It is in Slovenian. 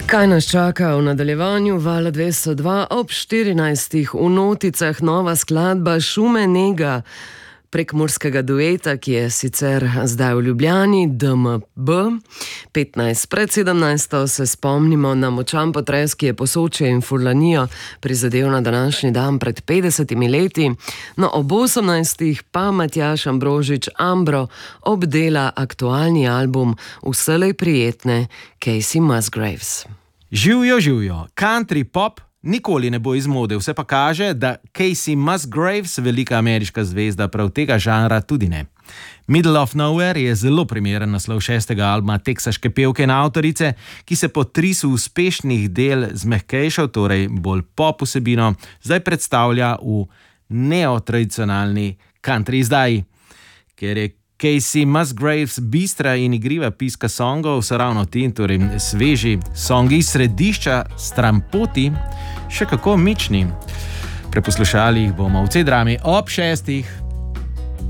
Kaj nas čaka v nadaljevanju Vala 202 ob 14. v noticah nova skladba Šume Nega prekmurskega dueta, ki je sicer zdaj v Ljubljani, DMB. 15 pred 17. se spomnimo na močan potres, ki je Posočje in Furlanijo prizadel na današnji dan pred 50 leti. No, ob 18. pa Matjaž Ambrožič Ambro obdela aktualni album Vselej prijetne Kacey Musgraves. Živjo, country pop nikoli ne bo iz mode, vse pa kaže, da Kacey Musgraves, velika ameriška zvezda, prav tega žanra tudi ne. Middle of Nowhere je zelo primeren naslov 6. albuma teksaške pevke in avtorice, ki se po trisu uspešnih del z mehkejšo, torej bolj pop vsebino, zdaj predstavlja v neotradicionalni country izdaji. Ker je Kacey Musgraves bistra in igriva piska songov, so ravno ti, torej sveži songi iz središča stranpoti, še kako mični. Preposlušali jih bomo v C-drami ob 6.